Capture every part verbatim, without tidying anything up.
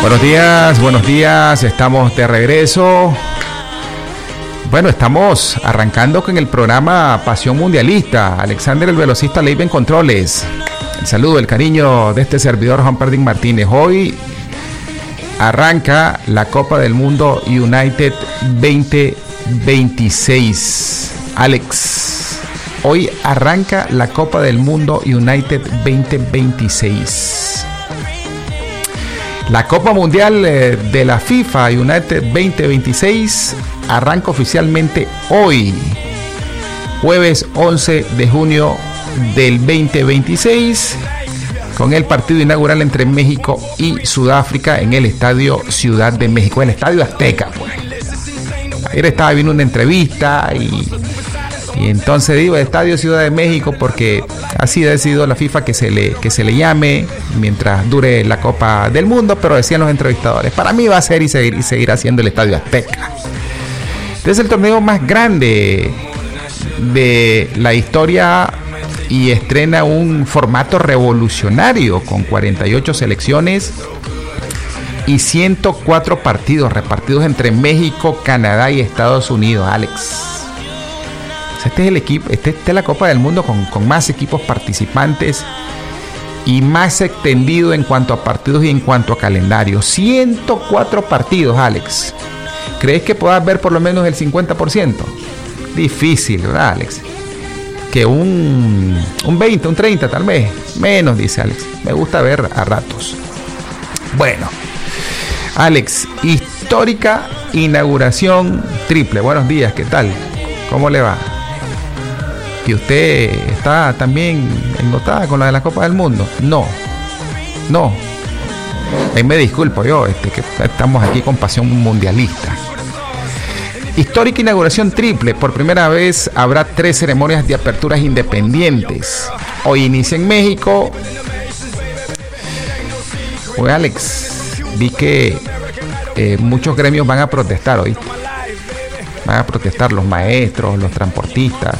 Buenos días, buenos días, estamos de regreso. Bueno, estamos arrancando con el programa Pasión Mundialista. Alexander el Velocista Leiva en Controles. El saludo, el cariño de este servidor Juan Perdín Martínez. Hoy arranca la Copa del Mundo United veinte veintiséis. Alex, hoy arranca la Copa del Mundo United veinte veintiséis. La Copa Mundial de la FIFA United veinte veintiséis arranca oficialmente hoy, jueves once de junio del veinte veintiséis, con el partido inaugural entre México y Sudáfrica en el Estadio Ciudad de México, el Estadio Azteca. Pues. Ayer estaba viendo una entrevista y, y entonces digo Estadio Ciudad de México porque así ha decidido la FIFA que se le que se le llame mientras dure la Copa del Mundo, pero decían los entrevistadores, para mí va a ser y seguir y seguirá siendo el Estadio Azteca. Este es el torneo más grande de la historia y estrena un formato revolucionario con cuarenta y ocho selecciones y ciento cuatro partidos repartidos entre México, Canadá y Estados Unidos. Alex, este es el equipo, este, esta es la Copa del Mundo con, con más equipos participantes y más extendido en cuanto a partidos y en cuanto a calendario. ciento cuatro partidos, Alex. ¿Crees que puedas ver por lo menos el cincuenta por ciento? Difícil, ¿verdad, Alex? Que un, un veinte, un treinta tal vez. Menos, dice Alex. Me gusta ver a ratos. Bueno, Alex, histórica inauguración triple. Buenos días, ¿qué tal? ¿Cómo le va? ¿Y usted está también engotada con la de la Copa del Mundo? No, no. Ahí me disculpo yo, este, que estamos aquí con Pasión Mundialista. Histórica inauguración triple. Por primera vez habrá tres ceremonias de aperturas independientes. Hoy inicia en México. Oye, Alex, vi que eh, muchos gremios van a protestar hoy. Van a protestar los maestros, los transportistas.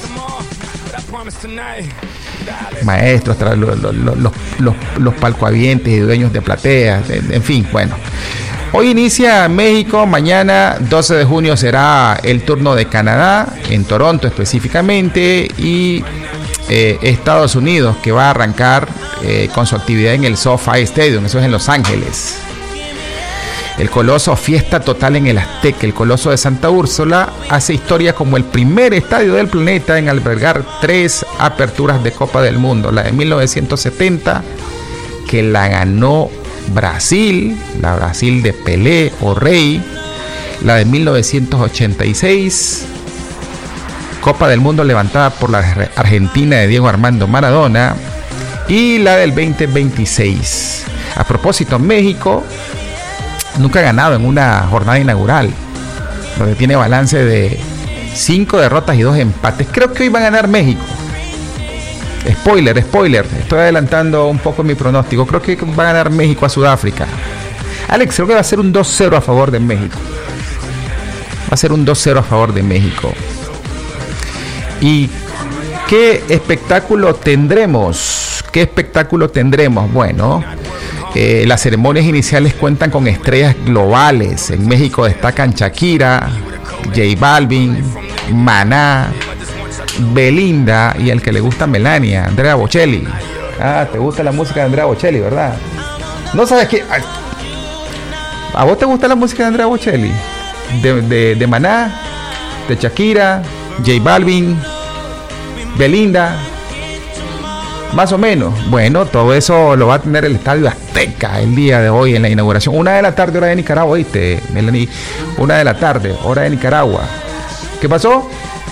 Maestros, tra- los, los, los, los, los palcohabientes y dueños de plateas, en, en fin, bueno. Hoy inicia México, mañana doce de junio será el turno de Canadá, en Toronto específicamente, y eh, Estados Unidos, que va a arrancar eh, con su actividad en el SoFi Stadium, eso es en Los Ángeles. El Coloso, fiesta total en el Azteca. El Coloso de Santa Úrsula hace historia como el primer estadio del planeta en albergar tres aperturas de Copa del Mundo. La de mil novecientos setenta, que la ganó Brasil, la Brasil de Pelé o Rey. La de mil novecientos ochenta y seis, Copa del Mundo levantada por la Argentina de Diego Armando Maradona. Y la del veinte veintiséis. A propósito, México nunca ha ganado en una jornada inaugural, donde tiene balance de cinco derrotas y dos empates. Creo que hoy va a ganar México. Spoiler, spoiler. Estoy adelantando un poco mi pronóstico. Creo que va a ganar México a Sudáfrica. Alex, creo que va a ser un dos cero a favor de México. Va a ser un dos cero a favor de México. ¿Y qué espectáculo tendremos? ¿Qué espectáculo tendremos? Bueno, Eh, las ceremonias iniciales cuentan con estrellas globales. En México destacan Shakira, J Balvin, Maná, Belinda y el que le gusta Melania, Andrea Bocelli. Ah, te gusta la música de Andrea Bocelli, ¿verdad? ¿No sabes qué? ¿A vos te gusta la música de Andrea Bocelli? De, de, de Maná, de Shakira, J Balvin, Belinda. Más o menos. Bueno, todo eso lo va a tener el Estadio Azteca el día de hoy en la inauguración. Una de la tarde, hora de Nicaragua, ¿viste, Melanie? Una de la tarde, hora de Nicaragua. ¿Qué pasó?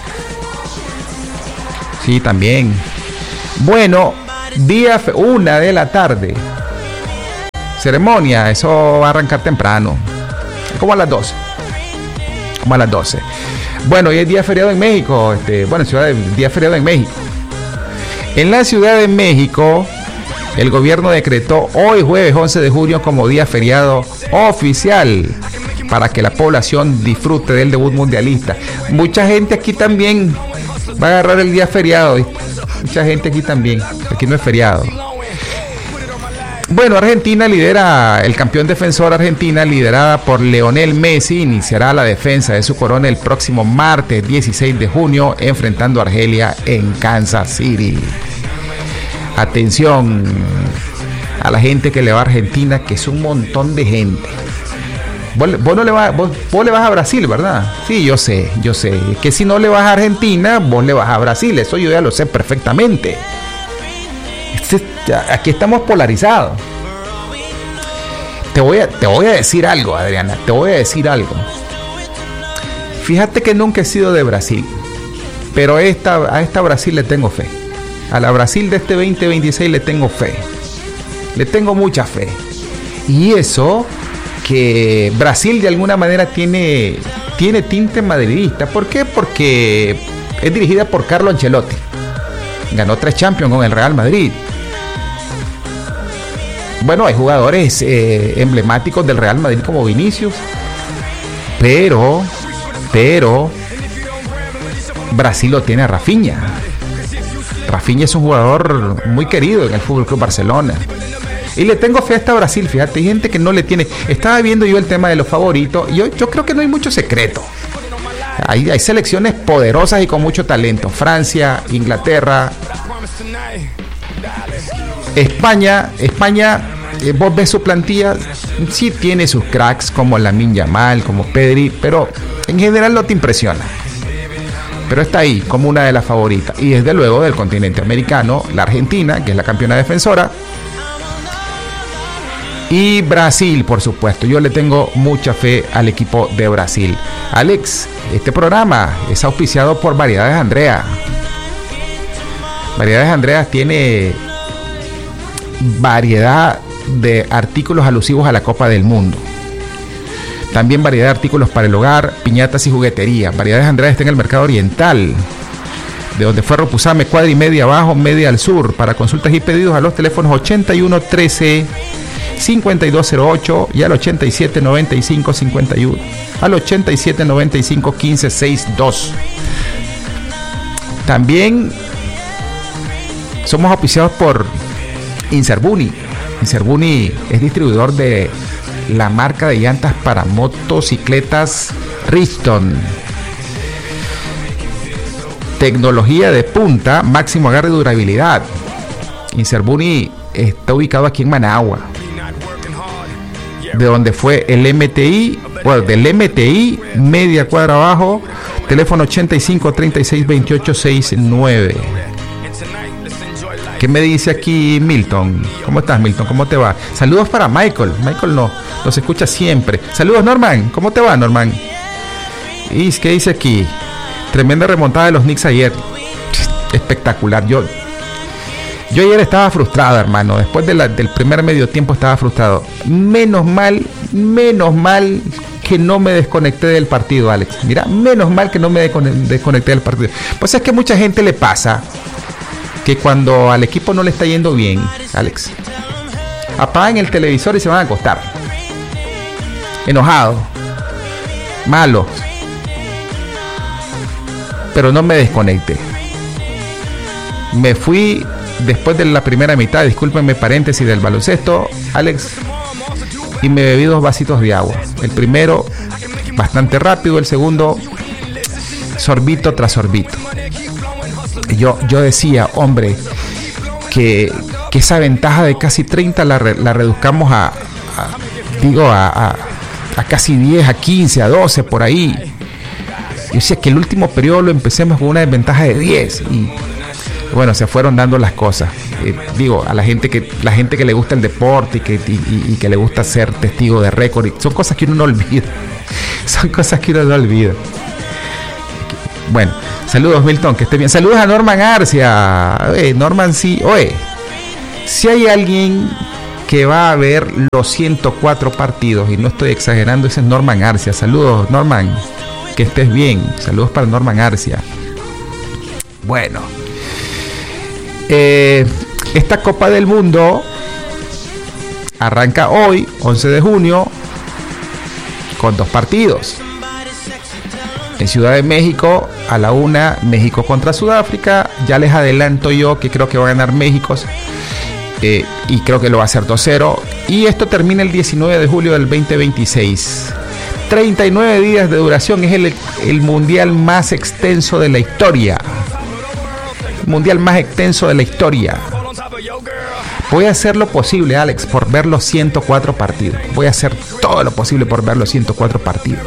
Sí, también. Bueno, día, fe- una de la tarde. Ceremonia, eso va a arrancar temprano. Como a las doce. Como a las doce. Bueno, hoy es día feriado en México. Este, bueno, ciudad de, día feriado en México. En la Ciudad de México, el gobierno decretó hoy jueves once de junio como día feriado oficial para que la población disfrute del debut mundialista. Mucha gente aquí también va a agarrar el día feriado. Mucha gente aquí también. Aquí no es feriado. Bueno, Argentina lidera, el campeón defensor Argentina, liderada por Lionel Messi, iniciará la defensa de su corona el próximo martes dieciséis de junio, enfrentando a Argelia en Kansas City. Atención a la gente que le va a Argentina, que es un montón de gente. Vos, vos, no le vas, vos, vos le vas a Brasil, ¿verdad? Sí, yo sé, yo sé. Que si no le vas a Argentina, vos le vas a Brasil. Eso yo ya lo sé perfectamente. Aquí estamos polarizados. Te voy a, te voy a decir algo, Adriana. Te voy a decir algo. Fíjate que nunca he sido de Brasil, pero esta, a esta Brasil le tengo fe. A la Brasil de este veinte veintiséis le tengo fe. Le tengo mucha fe. Y eso que Brasil de alguna manera tiene, tiene tinte madridista. ¿Por qué? Porque es dirigida por Carlo Ancelotti. Ganó tres Champions con el Real Madrid. Bueno, hay jugadores eh, emblemáticos del Real Madrid como Vinicius, pero, pero Brasil lo tiene a Rafinha. Rafinha es un jugador muy querido en el Fútbol Club Barcelona. Y le tengo fe a esta Brasil, fíjate, hay gente que no le tiene. Estaba viendo yo el tema de los favoritos. Yo, yo creo que no hay mucho secreto. Hay, hay selecciones poderosas y con mucho talento. Francia, Inglaterra, España, España, eh, vos ves su plantilla, sí tiene sus cracks como Lamine Yamal, como Pedri, pero en general no te impresiona. Pero está ahí como una de las favoritas. Y desde luego del continente americano, la Argentina, que es la campeona defensora, y Brasil, por supuesto. Yo le tengo mucha fe al equipo de Brasil. Alex, este programa es auspiciado por Variedades Andrea. Variedades Andrea tiene variedad de artículos alusivos a la Copa del Mundo. También variedad de artículos para el hogar, piñatas y juguetería. Variedades Andrea está en el mercado oriental, de donde fue Ropuzame, cuadra y media abajo, media al sur. Para consultas y pedidos a los teléfonos ochenta y uno trece cincuenta y dos cero ocho y al ochenta y siete noventa y cinco cincuenta y uno, al ochenta y siete noventa y cinco quince sesenta y dos. También somos auspiciados por Inserbuni. Inserbuni es distribuidor de la marca de llantas para motocicletas Richton. Tecnología de punta, máximo agarre y durabilidad. Inserbuni está ubicado aquí en Managua, de donde fue el M T I, bueno, del M T I, media cuadra abajo, teléfono ochenta y cinco treinta y seis veintiocho sesenta y nueve. ¿Qué me dice aquí Milton? ¿Cómo estás, Milton? ¿Cómo te va? Saludos para Michael. Michael no, nos escucha siempre. Saludos, Norman. ¿Cómo te va, Norman? ¿Y qué dice aquí? Tremenda remontada de los Knicks ayer. Espectacular. Yo, yo ayer estaba frustrado, hermano. Después de la, del primer medio tiempo estaba frustrado. Menos mal, menos mal que no me desconecté del partido, Alex. Mira, menos mal que no me desconecté del partido. Pues es que mucha gente le pasa que cuando al equipo no le está yendo bien, Alex, apagan el televisor y se van a acostar enojados, malos. Pero no me desconecté. Me fui después de la primera mitad, discúlpenme, paréntesis del baloncesto, Alex, y me bebí dos vasitos de agua. El primero bastante rápido, el segundo sorbito tras sorbito. Yo, yo decía, hombre, que, que esa ventaja de casi treinta la, la reduzcamos a, a digo, a, a, a casi diez, a quince, a doce, por ahí. Yo decía que el último periodo lo empecemos con una desventaja de diez y bueno, se fueron dando las cosas. Eh, digo, a la gente que la gente que le gusta el deporte y que, y, y, y que le gusta ser testigo de récord, y son cosas que uno no olvida. Son cosas que uno no olvida. Bueno, saludos, Milton, que esté bien. Saludos a Norman Arcia. Oye, Norman, sí. Oye, si hay alguien que va a ver los ciento cuatro partidos, y no estoy exagerando, ese es Norman Arcia. Saludos, Norman, que estés bien. Saludos para Norman Arcia. Bueno, eh, esta Copa del Mundo arranca hoy, once de junio, con dos partidos. En Ciudad de México, a la una, México contra Sudáfrica. Ya les adelanto yo que creo que va a ganar México. eh, y creo que lo va a hacer dos cero. Y esto termina el diecinueve de julio del veinte veintiséis. treinta y nueve días de duración, es el, el mundial más extenso de la historia. Mundial más extenso de la historia. Voy a hacer lo posible, Alex, por ver los ciento cuatro partidos. Voy a hacer todo lo posible por ver los ciento cuatro partidos.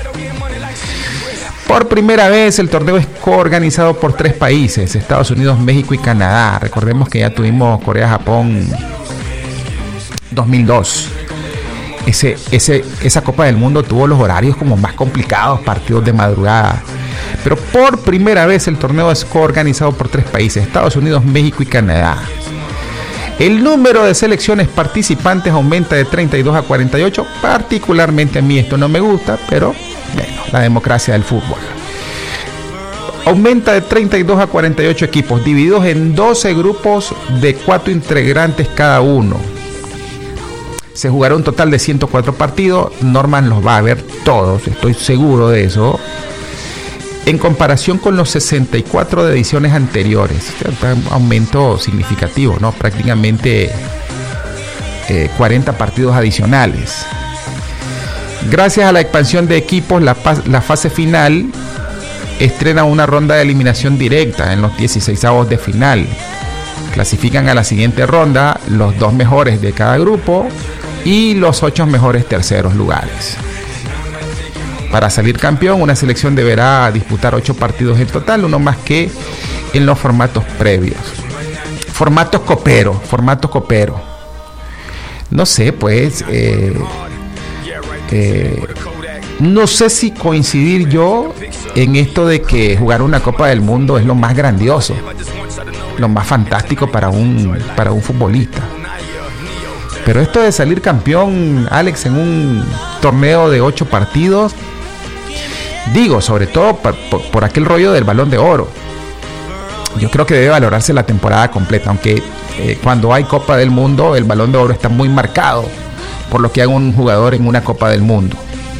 Por primera vez el torneo es coorganizado por tres países: Estados Unidos, México y Canadá. Recordemos que ya tuvimos Corea-Japón dos mil dos. Ese, ese, esa Copa del Mundo tuvo los horarios como más complicados, partidos de madrugada. Pero por primera vez el torneo es coorganizado por tres países: Estados Unidos, México y Canadá. El número de selecciones participantes aumenta de treinta y dos a cuarenta y ocho. Particularmente a mí esto no me gusta, pero bueno, la democracia del fútbol. Aumenta de treinta y dos a cuarenta y ocho equipos, divididos en doce grupos de cuatro integrantes cada uno. Se jugará un total de ciento cuatro partidos. Norman los va a ver todos, estoy seguro de eso, en comparación con los sesenta y cuatro de ediciones anteriores. Un aumento significativo, ¿no? Prácticamente eh, cuarenta partidos adicionales. Gracias a la expansión de equipos, la, la fase final estrena una ronda de eliminación directa en los dieciseisavos de final. Clasifican a la siguiente ronda los dos mejores de cada grupo y los ocho mejores terceros lugares. Para salir campeón, una selección deberá disputar ocho partidos en total, uno más que en los formatos previos. Formatos copero, formatos copero. No sé, pues, eh, eh, no sé si coincidir yo en esto de que jugar una Copa del Mundo es lo más grandioso, lo más fantástico para un, para un futbolista. Pero esto de salir campeón, Alex, en un torneo de ocho partidos, digo, sobre todo por, por, por aquel rollo del Balón de Oro, yo creo que debe valorarse la temporada completa, aunque eh, cuando hay Copa del Mundo, el Balón de Oro está muy marcado por lo que haga un jugador en una Copa del Mundo.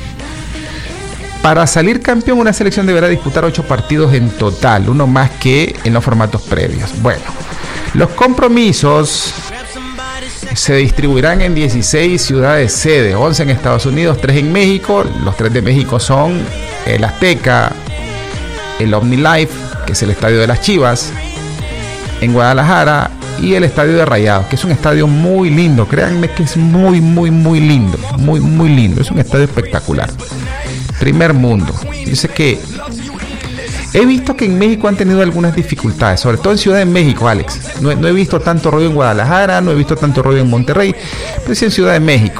Para salir campeón, una selección deberá disputar ocho partidos en total, uno más que en los formatos previos. Bueno, los compromisos se distribuirán en dieciséis ciudades sede, once en Estados Unidos, tres en México. Los tres de México son el Azteca, el OmniLife, que es el estadio de las Chivas, en Guadalajara, y el estadio de Rayados, que es un estadio muy lindo. Créanme que es muy, muy, muy lindo, muy, muy lindo. Es un estadio espectacular. Primer mundo. Yo sé que he visto que en México han tenido algunas dificultades, sobre todo en Ciudad de México, Alex. No, no he visto tanto rollo en Guadalajara, no he visto tanto rollo en Monterrey, pero sí en Ciudad de México.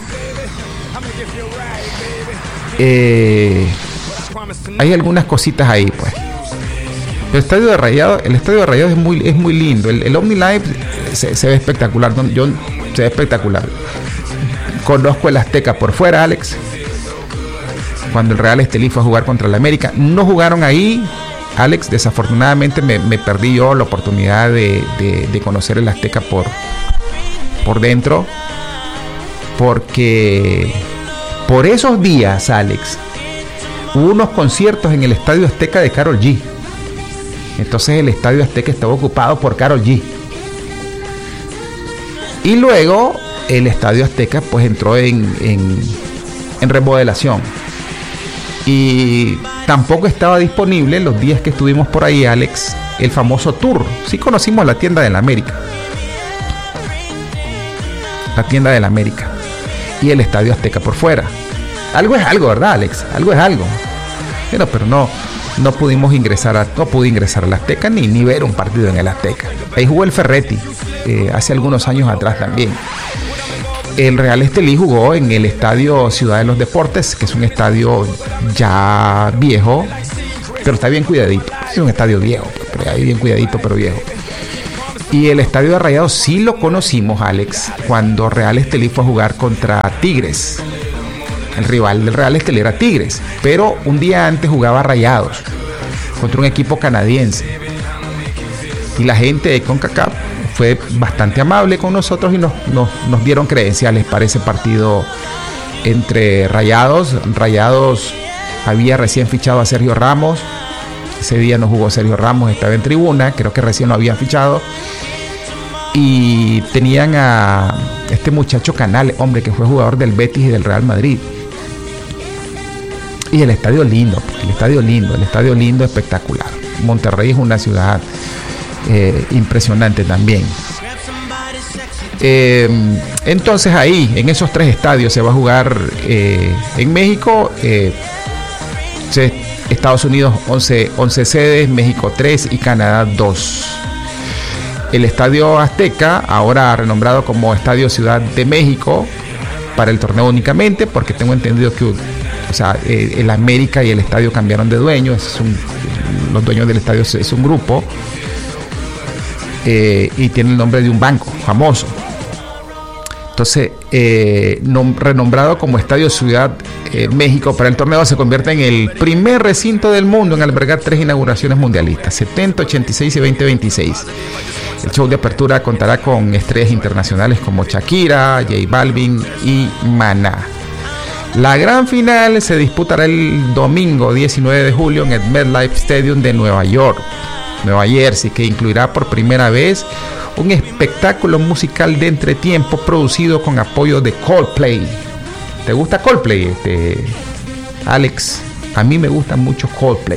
Eh, hay algunas cositas ahí, pues. El estadio de Rayados, el estadio de Rayados es muy, es muy lindo. El, el OmniLife se, se ve espectacular. Yo, se ve espectacular. Conozco el Azteca por fuera, Alex. Cuando el Real Estelí fue a jugar contra el América, no jugaron ahí, Alex. Desafortunadamente me, me perdí yo la oportunidad de, de, de conocer el Azteca por, por dentro, porque por esos días, Alex, hubo unos conciertos en el Estadio Azteca de Karol G. Entonces el Estadio Azteca estaba ocupado por Karol G. Y luego el Estadio Azteca pues entró en, en, en remodelación. Y tampoco estaba disponible los días que estuvimos por ahí, Alex, el famoso tour. Sí conocimos la tienda de la América. La tienda de la América. Y el Estadio Azteca por fuera. Algo es algo, ¿verdad, Alex? Algo es algo. Pero, pero no, no pudimos ingresar a, no pude ingresar al Azteca ni, ni ver un partido en el Azteca. Ahí jugó el Ferretti, eh, hace algunos años atrás también. El Real Estelí jugó en el Estadio Ciudad de los Deportes, que es un estadio ya viejo, pero está bien cuidadito. Es un estadio viejo, pero ahí bien cuidadito, pero viejo. Y el Estadio de Rayados sí lo conocimos, Alex, cuando Real Estelí fue a jugar contra Tigres. El rival del Real Estelí era Tigres, pero un día antes jugaba Rayados contra un equipo canadiense. Y la gente de CONCACAF fue bastante amable con nosotros y nos, nos, nos dieron credenciales para ese partido entre Rayados. Rayados había recién fichado a Sergio Ramos. Ese día no jugó Sergio Ramos, estaba en tribuna, creo que recién lo habían fichado. y tenían a este muchacho Canales, hombre, que fue jugador del Betis y del Real Madrid. Y el estadio lindo, el estadio lindo, el estadio lindo, espectacular. Monterrey es una ciudad eh, impresionante también. Eh, entonces ahí, en esos tres estadios se va a jugar eh, en México, eh, se, Estados Unidos once, once sedes, México tres y Canadá dos. El Estadio Azteca, ahora renombrado como Estadio Ciudad de México, para el torneo únicamente, porque tengo entendido que o sea, eh, el América y el estadio cambiaron de dueños. Es un, los dueños del estadio es, es un grupo eh, y tiene el nombre de un banco famoso. Entonces, eh, nom- renombrado como Estadio Ciudad eh, México para el torneo, se convierte en el primer recinto del mundo en albergar tres inauguraciones mundialistas: setenta, ochenta y seis y veinte veintiséis. El show de apertura contará con estrellas internacionales como Shakira, J Balvin y Maná. La gran final se disputará el domingo diecinueve de julio en el MetLife Stadium de Nueva York, Nueva Jersey, que incluirá por primera vez un espectáculo musical de entretiempo producido con apoyo de Coldplay. ¿Te gusta Coldplay, este, Alex? A mí me gusta mucho Coldplay.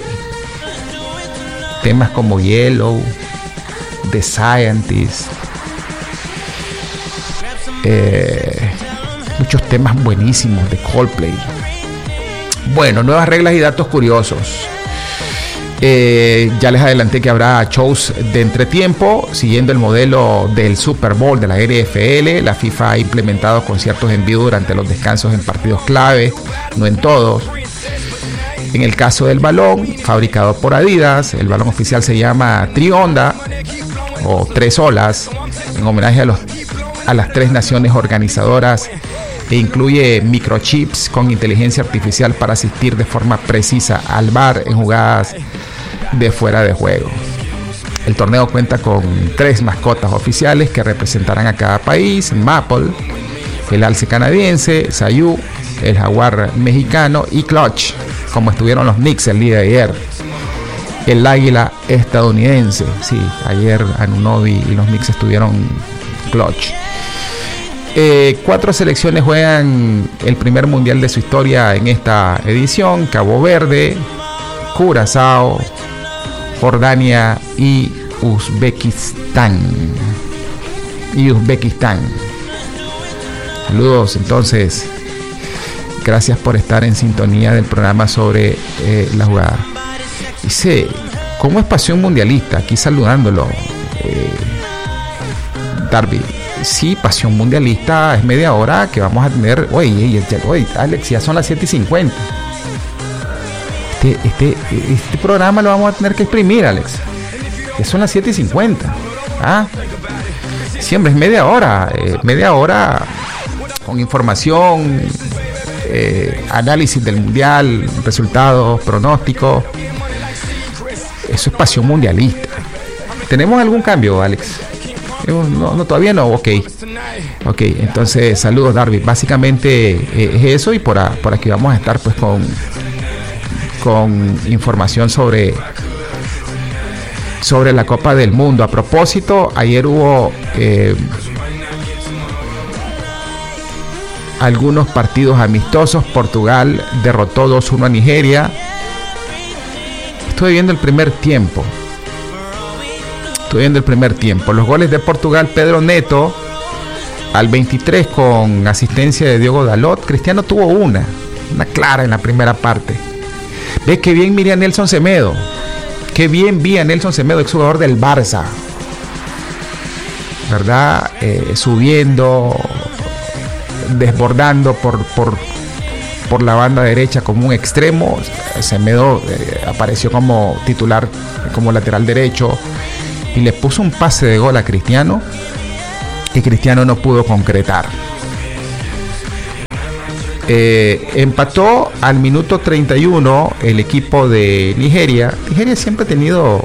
Temas como Yellow, The Scientist, eh, muchos temas buenísimos de Coldplay. Bueno, nuevas reglas y datos curiosos. Eh, ya les adelanté que habrá shows de entretiempo siguiendo el modelo del Super Bowl de la N F L. La FIFA ha implementado conciertos en vivo durante los descansos en partidos clave, no en todos. En el caso del balón, fabricado por Adidas, el balón oficial se llama Tri-Onda o Tres Olas, en homenaje a, los, a las tres naciones organizadoras, e incluye microchips con inteligencia artificial para asistir de forma precisa al V A R en jugadas de fuera de juego. El torneo cuenta con tres mascotas oficiales que representarán a cada país: Maple, el alce canadiense; Sayú, el jaguar mexicano; y Clutch, como estuvieron los Knicks el día de ayer, el águila estadounidense. Sí, ayer Anunoby y los Knicks estuvieron Clutch. Eh, cuatro selecciones juegan el primer mundial de su historia en esta edición: Cabo Verde, Curazao, Jordania y Uzbekistán. Y Uzbekistán. Saludos entonces. Gracias por estar en sintonía del programa sobre eh, la jugada. Dice, ¿cómo es pasión mundialista? Aquí saludándolo. Eh, Darby. Sí, pasión mundialista es media hora que vamos a tener. Oye, oye, Alex, ya son las siete y cincuenta. Este, este, este programa lo vamos a tener que exprimir, Alex. Ya son las siete y cincuenta. ¿Ah? Siempre es media hora. Eh, media hora con información, eh, análisis del mundial, resultados, pronósticos. Eso es pasión mundialista. ¿Tenemos algún cambio, Alex? No, no, todavía no, ok. Ok, entonces saludos, Darby. Básicamente eh, es eso, y por, a, por aquí vamos a estar pues con, con información sobre, sobre la Copa del Mundo. A propósito, ayer hubo eh, algunos partidos amistosos. Portugal derrotó dos uno a Nigeria. Estuve viendo el primer tiempo. Estoy viendo el primer tiempo. Los goles de Portugal: Pedro Neto al veintitrés con asistencia de Diogo Dalot. Cristiano tuvo una, una clara en la primera parte. ¿Ves qué bien miré a Nelson Semedo? Qué bien vi a Nelson Semedo, exjugador del Barça. ¿Verdad? Eh, subiendo, desbordando por, por, por la banda derecha como un extremo. Semedo eh, apareció como titular, como lateral derecho, y le puso un pase de gol a Cristiano, y Cristiano no pudo concretar. Eh, empató al minuto treinta y uno el equipo de Nigeria. Nigeria siempre ha tenido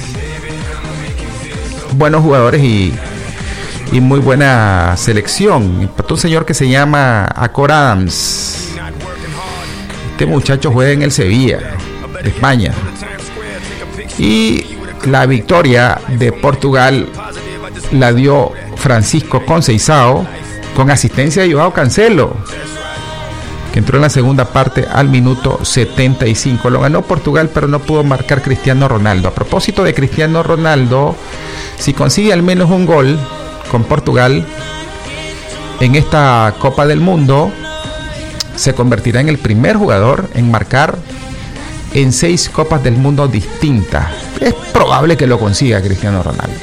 buenos jugadores y, y muy buena selección. Empató un señor que se llama Acor Adams. Este muchacho juega en el Sevilla de España. Y la victoria de Portugal la dio Francisco Conceição, con asistencia de Joao Cancelo, que entró en la segunda parte al minuto setenta y cinco. Lo ganó Portugal, pero no pudo marcar Cristiano Ronaldo. A propósito de Cristiano Ronaldo, si consigue al menos un gol con Portugal en esta Copa del Mundo, se convertirá en el primer jugador en marcar en seis Copas del Mundo distintas. Es probable que lo consiga Cristiano Ronaldo.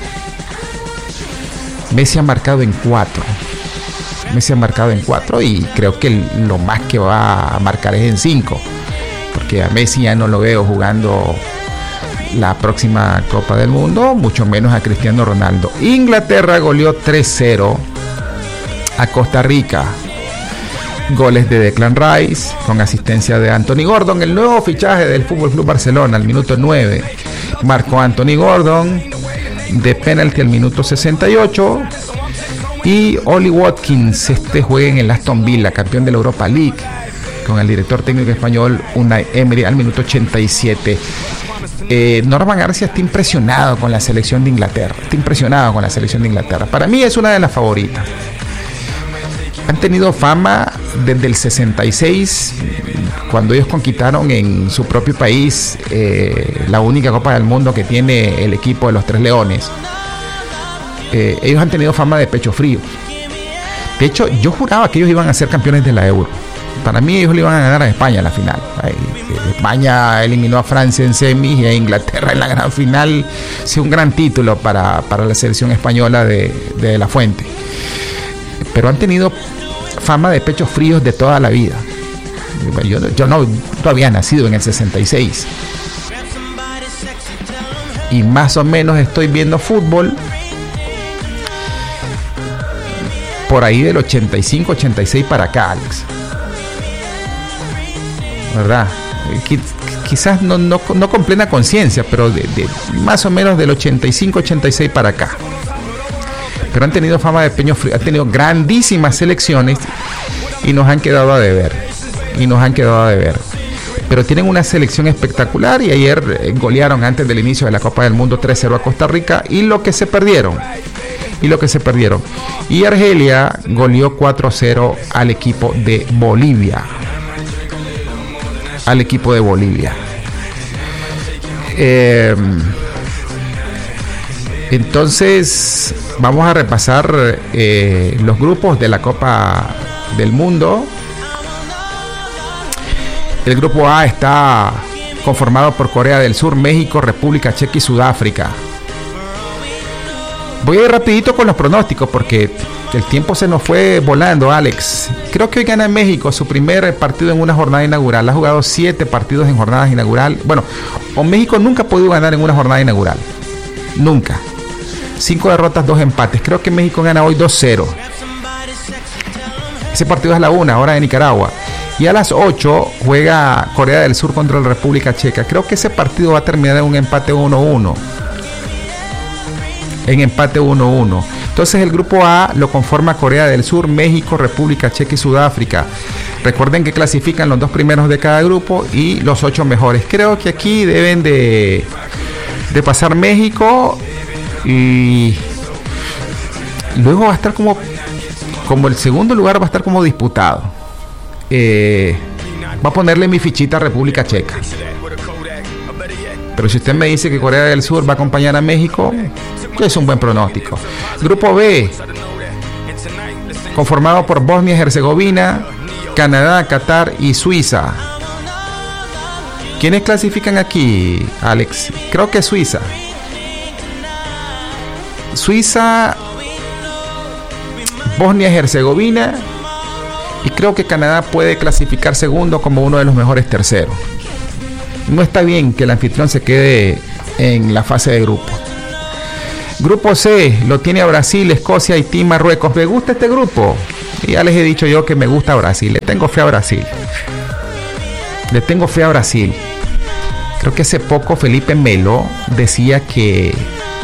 Messi ha marcado en cuatro. Messi ha marcado en cuatro y creo que lo más que va a marcar es en cinco, porque a Messi ya no lo veo jugando la próxima Copa del Mundo, mucho menos a Cristiano Ronaldo. Inglaterra goleó tres cero a Costa Rica. Goles de Declan Rice con asistencia de Anthony Gordon, el nuevo fichaje del F C Barcelona. Al minuto nueve marcó Anthony Gordon de penalti al minuto sesenta y ocho. Y Oli Watkins, este juega en el Aston Villa, campeón de la Europa League, con el director técnico español Unai Emery al minuto ochenta y siete. Eh, Norman García está impresionado con la selección de Inglaterra. Está impresionado con la selección de Inglaterra. Para mí es una de las favoritas. Han tenido fama desde el sesenta y seis, cuando ellos conquistaron en su propio país eh, la única Copa del Mundo que tiene el equipo de los Tres Leones. Eh, ellos han tenido fama de pecho frío. De hecho, yo juraba que ellos iban a ser campeones de la Euro. Para mí ellos le iban a ganar a España en la final. España eliminó a Francia en semis y a Inglaterra en la gran final. Es un gran título para, para la selección española de, de La Fuente. Pero han tenido fama de pechos fríos de toda la vida. Yo, yo no, no había nacido en el sesenta y seis. Y más o menos estoy viendo fútbol por ahí del ochenta y cinco, ochenta y seis para acá, Alex. ¿Verdad? Quizás no, no, no con plena conciencia, pero de, de, más o menos del ochenta y cinco, ochenta y seis para acá. Pero han tenido fama de peño frío, han tenido grandísimas selecciones y nos han quedado a deber. Y nos han quedado a deber. Pero tienen una selección espectacular y ayer eh, golearon antes del inicio de la Copa del Mundo tres cero a Costa Rica y lo que se perdieron. Y lo que se perdieron. Y Argelia goleó cuatro cero al equipo de Bolivia. Al equipo de Bolivia. Eh, entonces, vamos a repasar eh, los grupos de la Copa del Mundo. El grupo A está conformado por Corea del Sur, México, República Checa y Sudáfrica. Voy a ir rapidito con los pronósticos porque el tiempo se nos fue volando, Alex. Creo que hoy gana México su primer partido en una jornada inaugural. Ha jugado siete partidos en jornadas inaugural. Bueno, o México nunca ha podido ganar en una jornada inaugural. Nunca. Cinco derrotas, dos empates. Creo que México gana hoy dos cero. Ese partido es a la una, hora de Nicaragua. Y a las ocho juega Corea del Sur contra la República Checa. Creo que ese partido va a terminar en un empate uno uno. En empate uno uno. Entonces el grupo A lo conforma Corea del Sur, México, República Checa y Sudáfrica. Recuerden que clasifican los dos primeros de cada grupo y los ocho mejores. Creo que aquí deben de, de pasar México y luego va a estar como, como el segundo lugar va a estar como disputado. Eh, va a ponerle mi fichita a República Checa. Pero si usted me dice que Corea del Sur va a acompañar a México, es un buen pronóstico. Grupo B, conformado por Bosnia y Herzegovina, Canadá, Qatar y Suiza. ¿Quiénes clasifican aquí, Alex? Creo que Suiza. Suiza, Bosnia y Herzegovina, y creo que Canadá puede clasificar segundo como uno de los mejores terceros. No está bien que el anfitrión se quede en la fase de grupo. Grupo C lo tiene a Brasil, Escocia, Haití, Marruecos. Me gusta este grupo. Y ya les he dicho yo que me gusta Brasil. Le tengo fe a Brasil. Le tengo fe a Brasil. Creo que hace poco Felipe Melo decía que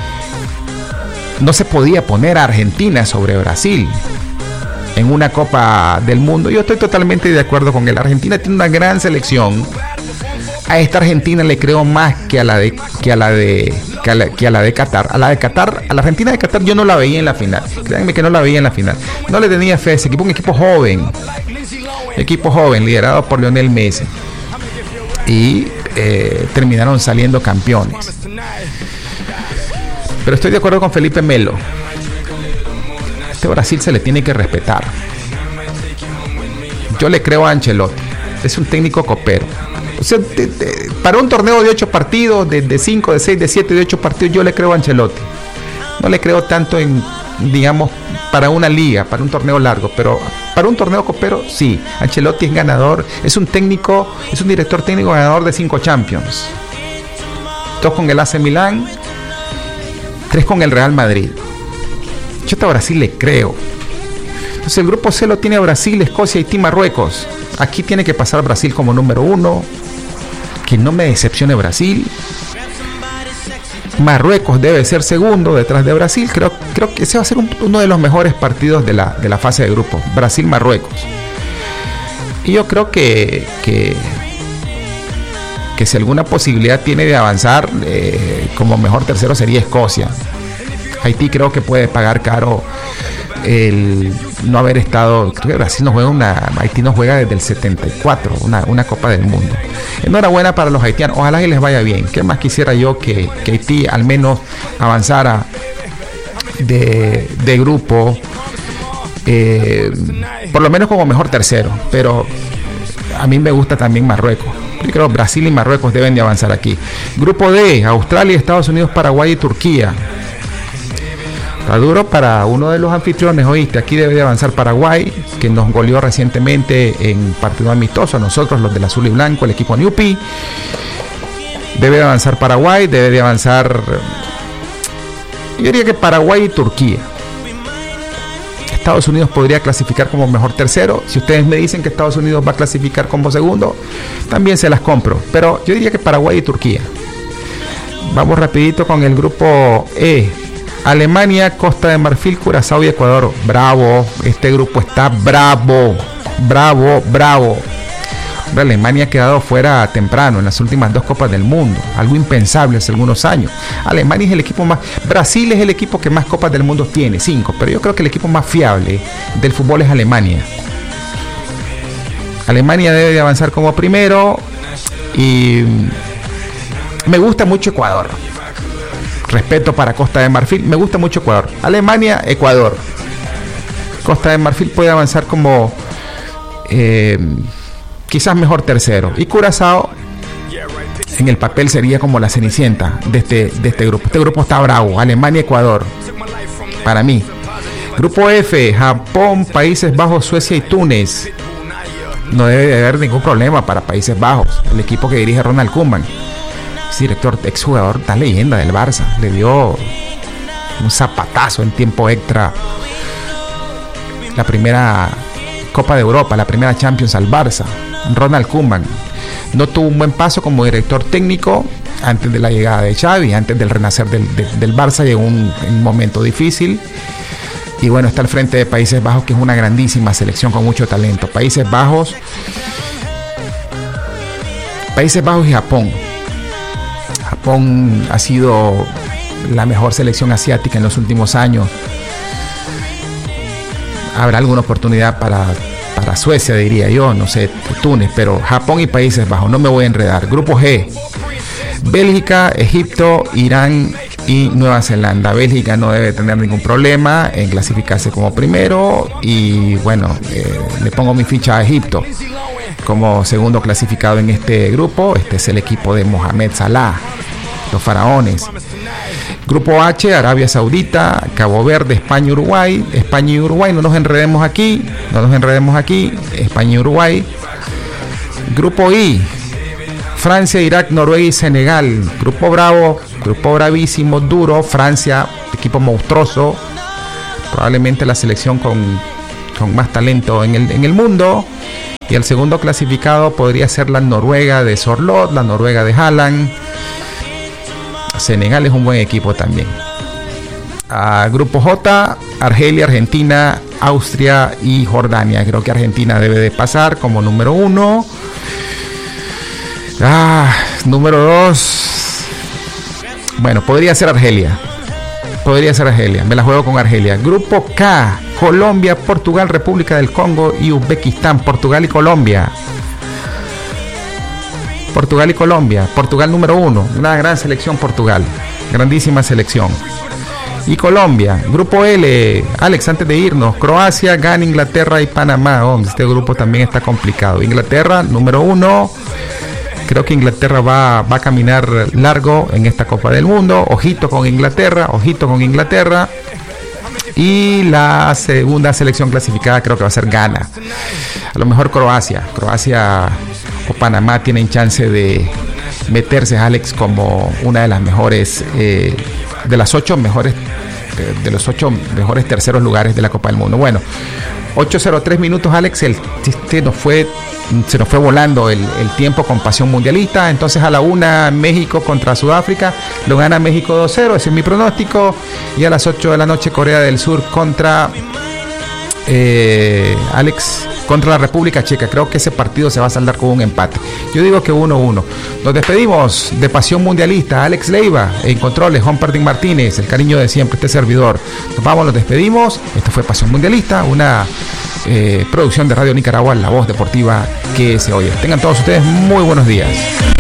no se podía poner a Argentina sobre Brasil en una Copa del Mundo. Yo estoy totalmente de acuerdo con él. Argentina tiene una gran selección. A esta Argentina le creo más que a la de que a la de que a, la, que a la de Qatar. A la de Qatar, a la Argentina de Qatar yo no la veía en la final. Créanme que no la veía en la final. No le tenía fe a ese equipo, un equipo joven. Equipo joven, liderado por Lionel Messi. Y eh, terminaron saliendo campeones. Pero estoy de acuerdo con Felipe Melo. Este Brasil se le tiene que respetar. Yo le creo a Ancelotti. Es un técnico copero. O sea, de, de, para un torneo de ocho partidos, de cinco, de seis, de siete, de ocho partidos, yo le creo a Ancelotti. No le creo tanto en, digamos, para una liga, para un torneo largo, pero para un torneo copero, sí. Ancelotti es ganador, es un técnico, es un director técnico ganador de cinco Champions. Dos con el A C Milán, tres con el Real Madrid. Yo a Brasil le creo. Entonces el grupo C lo tiene Brasil, Escocia, Haití, Marruecos. Aquí tiene que pasar Brasil como número uno. Que no me decepcione Brasil. Marruecos debe ser segundo detrás de Brasil. Creo, creo que ese va a ser un, uno de los mejores partidos de la, de la fase de grupo. Brasil-Marruecos. Y yo creo que, que, que si alguna posibilidad tiene de avanzar, eh, como mejor tercero sería Escocia. Haití creo que puede pagar caro el no haber estado. Creo que Brasil no juega una, Haití no juega desde el setenta y cuatro, una, una Copa del Mundo. Enhorabuena para los haitianos, ojalá que les vaya bien. ¿Qué más quisiera yo que, que Haití al menos avanzara de, de grupo, eh, por lo menos como mejor tercero? Pero a mí me gusta también Marruecos. Yo creo que Brasil y Marruecos deben de avanzar aquí. Grupo D, Australia, Estados Unidos, Paraguay y Turquía. Está duro para uno de los anfitriones, oíste. Aquí debe de avanzar Paraguay, que nos goleó recientemente en partido amistoso. Nosotros, los del azul y blanco, el equipo Newpi. Debe de avanzar Paraguay, debe de avanzar. Yo diría que Paraguay y Turquía. Estados Unidos podría clasificar como mejor tercero. Si ustedes me dicen que Estados Unidos va a clasificar como segundo, también se las compro. Pero yo diría que Paraguay y Turquía. Vamos rapidito con el grupo E. Alemania, Costa de Marfil, Curazao y Ecuador. Bravo, este grupo está bravo, bravo, bravo. Alemania ha quedado fuera temprano en las últimas dos Copas del Mundo, algo impensable hace algunos años. Alemania es el equipo más, Brasil es el equipo que más Copas del Mundo tiene, cinco, pero yo creo que el equipo más fiable del fútbol es Alemania. Alemania debe de avanzar como primero y me gusta mucho Ecuador. Respeto para Costa de Marfil, me gusta mucho Ecuador. Alemania, Ecuador. Costa de Marfil puede avanzar como eh, quizás mejor tercero. Y Curazao en el papel sería como la cenicienta de este, de este grupo. Este grupo está bravo. Alemania, Ecuador. Para mí. Grupo F, Japón, Países Bajos, Suecia y Túnez. No debe de haber ningún problema para Países Bajos. El equipo que dirige Ronald Koeman. Director, exjugador, tal leyenda del Barça, le dio un zapatazo en tiempo extra la primera Copa de Europa, la primera Champions al Barça. Ronald Koeman no tuvo un buen paso como director técnico antes de la llegada de Xavi, antes del renacer del, de, del Barça. Llegó un, un momento difícil y bueno, está al frente de Países Bajos, que es una grandísima selección con mucho talento. Países Bajos Países Bajos y Japón. Japón ha sido la mejor selección asiática en los últimos años. Habrá alguna oportunidad para, para Suecia, diría yo, no sé, Túnez, pero Japón y Países Bajos, no me voy a enredar. Grupo G, Bélgica, Egipto, Irán y Nueva Zelanda. Bélgica no debe tener ningún problema en clasificarse como primero y bueno, eh, le pongo mi ficha a Egipto como segundo clasificado en este grupo. Este es el equipo de Mohamed Salah, los faraones. Grupo H, Arabia Saudita, Cabo Verde, España y Uruguay. España y Uruguay, no nos enredemos aquí, no nos enredemos aquí. España y Uruguay. Grupo I, Francia, Irak, Noruega y Senegal. Grupo bravo, grupo bravísimo, duro. Francia, equipo monstruoso, probablemente la selección con, con más talento en el, en el mundo. Y el segundo clasificado podría ser la Noruega de Sorloth, la Noruega de Haaland. Senegal es un buen equipo también. Uh, grupo J, Argelia, Argentina, Austria y Jordania. Creo que Argentina debe de pasar como número uno. Ah, número dos, Bueno, podría ser Argelia. Podría ser Argelia. Me la juego con Argelia. Grupo K. Colombia, Portugal, República del Congo y Uzbekistán. Portugal y Colombia. Portugal y Colombia. Portugal número uno. Una gran selección Portugal. Grandísima selección. Y Colombia. Grupo L. Alex, antes de irnos. Croacia, Ghana, Inglaterra y Panamá. Oh, este grupo también está complicado. Inglaterra número uno. Creo que Inglaterra va, va a caminar largo en esta Copa del Mundo. Ojito con Inglaterra. Ojito con Inglaterra. Y la segunda selección clasificada creo que va a ser Ghana. A lo mejor Croacia. Croacia o Panamá tienen chance de meterse, Alex, como una de las mejores, eh, de las ocho mejores, de, de los ocho mejores terceros lugares de la Copa del Mundo. Bueno, ocho cero tres minutos, Alex. El, este nos fue, se nos fue volando el, el tiempo con Pasión Mundialista. Entonces a la una México contra Sudáfrica, lo gana México dos cero, ese es mi pronóstico. Y a las ocho de la noche Corea del Sur contra eh, Alex, contra la República Checa. Creo que ese partido se va a saldar con un empate. Yo digo que uno uno. Nos despedimos de Pasión Mundialista. Alex Leiva en controles, Juan Perdín Martínez, el cariño de siempre, este servidor. Nos vamos, nos despedimos. Esto fue Pasión Mundialista, una eh, producción de Radio Nicaragua, la voz deportiva que se oye. Tengan todos ustedes muy buenos días.